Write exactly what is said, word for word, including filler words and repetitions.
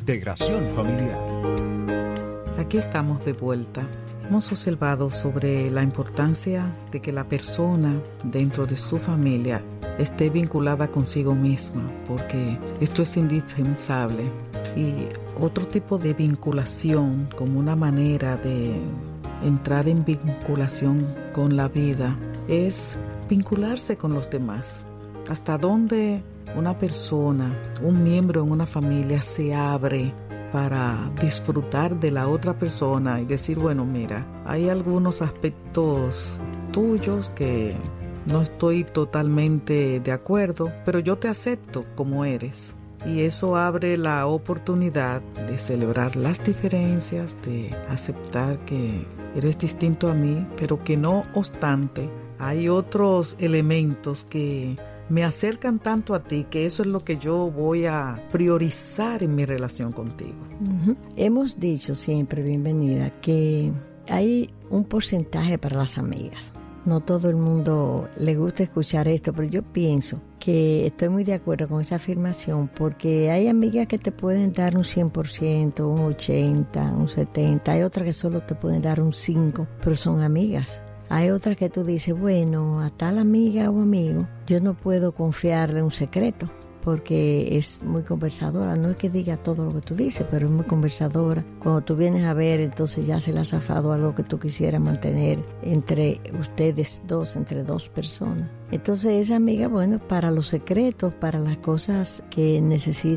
Integración familiar. Aquí estamos de vuelta. Hemos observado sobre la importancia de que la persona dentro de su familia esté vinculada consigo misma, porque esto es indispensable. Y otro tipo de vinculación, como una manera de entrar en vinculación con la vida, es vincularse con los demás. Hasta dónde una persona, un miembro en una familia se abre para disfrutar de la otra persona y decir, bueno, mira, hay algunos aspectos tuyos que no estoy totalmente de acuerdo, pero yo te acepto como eres. Y eso abre la oportunidad de celebrar las diferencias, de aceptar que eres distinto a mí, pero que no obstante, hay otros elementos que me acercan tanto a ti que eso es lo que yo voy a priorizar en mi relación contigo. Uh-huh. Hemos dicho siempre, bienvenida, que hay un porcentaje para las amigas. No todo el mundo le gusta escuchar esto, pero yo pienso que estoy muy de acuerdo con esa afirmación, porque hay amigas que te pueden dar un cien por ciento, un ochenta por ciento, un setenta por ciento, hay otras que solo te pueden dar un cinco por ciento, pero son amigas. Hay otras que tú dices, bueno, a tal amiga o amigo, yo no puedo confiarle un secreto, porque es muy conversadora. No es que diga todo lo que tú dices, pero es muy conversadora. Cuando tú vienes a ver, entonces ya se le ha zafado algo que tú quisieras mantener entre ustedes dos, entre dos personas. Entonces esa amiga, bueno, para los secretos, para las cosas que necesitan